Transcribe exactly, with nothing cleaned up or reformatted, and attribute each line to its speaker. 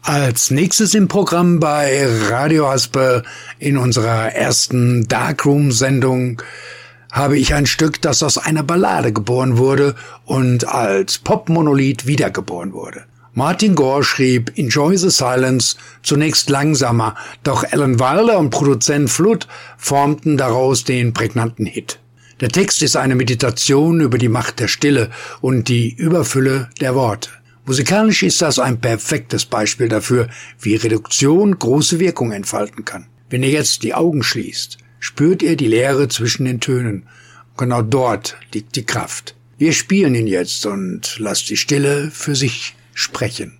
Speaker 1: Als nächstes im Programm bei Radio Haspe in unserer ersten Darkroom-Sendung habe ich ein Stück, das aus einer Ballade geboren wurde und als Popmonolith wiedergeboren wurde. Martin Gore schrieb Enjoy the Silence zunächst langsamer, doch Alan Wilder und Produzent Flood formten daraus den prägnanten Hit. Der Text ist eine Meditation über die Macht der Stille und die Überfülle der Worte. Musikalisch ist das ein perfektes Beispiel dafür, wie Reduktion große Wirkung entfalten kann. Wenn ihr jetzt die Augen schließt, spürt ihr die Leere zwischen den Tönen. Und genau dort liegt die Kraft. Wir spielen ihn jetzt und lasst die Stille für sich sprechen.